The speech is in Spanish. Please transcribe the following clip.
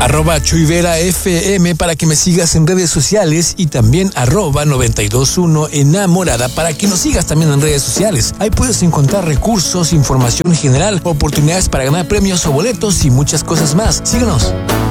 @ChuyveraFM para que me sigas en redes sociales y también @921 enamorada para que nos sigas también en redes sociales. Ahí puedes encontrar recursos, información general, oportunidades para ganar premios o boletos y muchas cosas más. Síguenos.